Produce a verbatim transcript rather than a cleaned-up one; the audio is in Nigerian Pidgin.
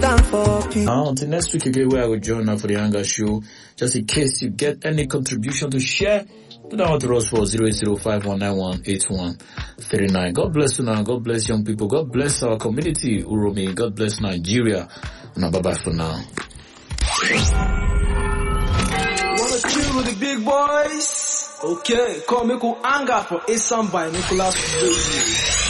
stand for peace. Now, until next week again, where I will join her for the Anger Show. Just in case you get any contribution to share, put down to us for zero eight zero five one nine one eight one three nine. God bless you now. God bless young people. God bless our community, Uromi. God bless Nigeria. Now, bye bye for now. Wanna chill with the big boys? Okay, call me cool anger for Asam by Nicholas.